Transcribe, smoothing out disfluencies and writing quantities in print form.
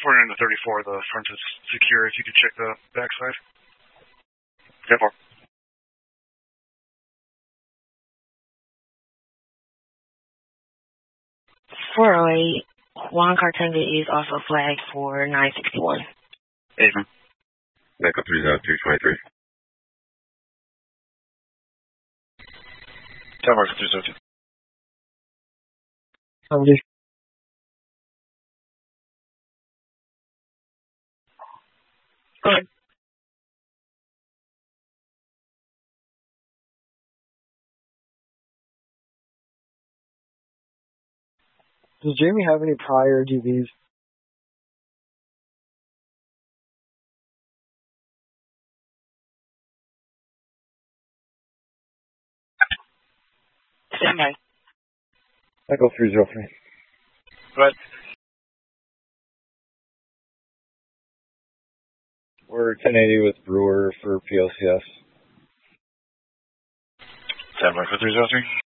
49 to 34, the front is secure. If you could check the backside. 10-4. Juan Cartanga is also flagged for 961. Asian. Echo 30323. 10-4 for 302. Go ahead. Does Jamie have any prior DVs? Stand by. Echo 303. Go ahead. We're 1080 with Brewer for PLCS. 10-4 for 303.